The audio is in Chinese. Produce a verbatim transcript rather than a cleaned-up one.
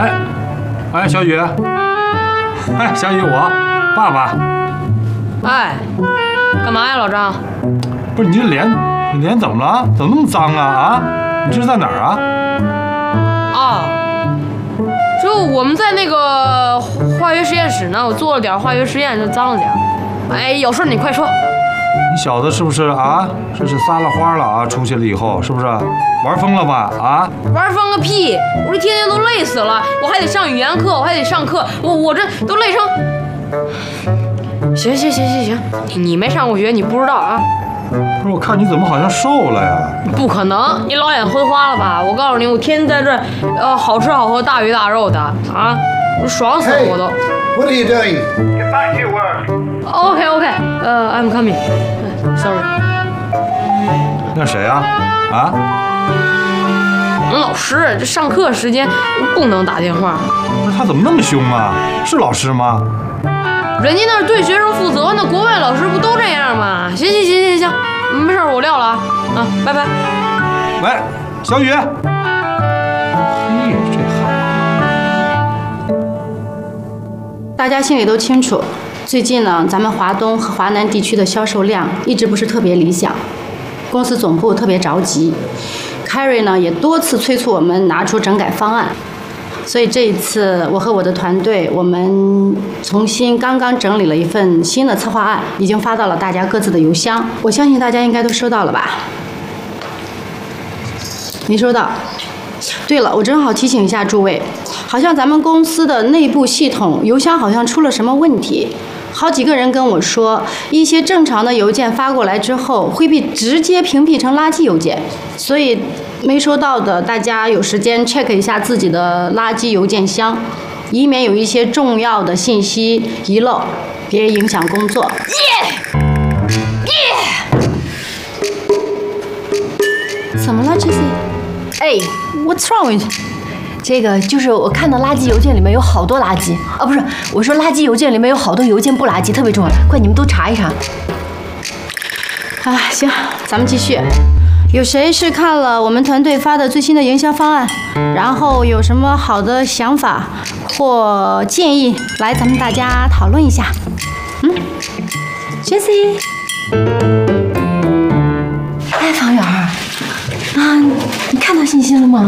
哎，哎，小雨，哎，小雨，我爸爸。 哎，干嘛呀，老张？ 不是你这脸，你脸怎么了？怎么那么脏啊？啊，你这是在哪儿啊？ 啊，就我们在那个化学实验室呢，我做了点化学实验，就脏了点。哎，有事你快说。 你小子是不是啊？这是撒了欢了啊？出去了以后是不是玩疯了吧？啊？ 玩疯个屁！我这天天都累死了，我还得上语言课，我还得上课，我我这都累成……行行行行行，你你没上过学，你不知道啊。 不是，我看你怎么好像瘦了呀？ 不可能，你老眼昏花了吧？我告诉你，我天天在这，呃，好吃好喝，大鱼大肉的啊，我爽死了我都。 What are you doing? Get back to your work. OK OK， 呃、uh, ，I'm coming. Sorry。 那谁啊？啊？ 我们老师，这上课时间不能打电话。 不是他怎么那么凶啊？是老师吗？ 人家那是对学生负责，那国外老师不都这样吗？行行行行行，没事，我撂了啊，啊，拜拜。 喂，小雨。嘿，这孩。 大家心里都清楚，最近呢，咱们华东和华南地区的销售量一直不是特别理想，公司总部特别着急。Carrie 呢也多次催促我们拿出整改方案。所以这一次，我和我的团队，我们重新刚刚整理了一份新的策划案，已经发到了大家各自的邮箱。我相信大家应该都收到了吧？没收到。对了，我正好提醒一下诸位，好像咱们公司的内部系统邮箱好像出了什么问题。好几个人跟我说，一些正常的邮件发过来之后，会被直接屏蔽成垃圾邮件。所以没收到的，大家有时间 check 一下自己的垃圾邮件箱，以免有一些重要的信息遗漏，别影响工作。耶耶！怎么了，这些？ 哎 ，What's wrong with？这个就是我看到垃圾邮件里面有好多垃圾啊，不是，我说垃圾邮件里面有好多邮件不垃圾，特别重要，快你们都查一查。 啊，行，咱们继续。有谁是看了我们团队发的最新的营销方案，然后有什么好的想法或建议，来咱们大家讨论一下。嗯 ，Jessie， 哎，房源儿，啊，你看到信息了吗？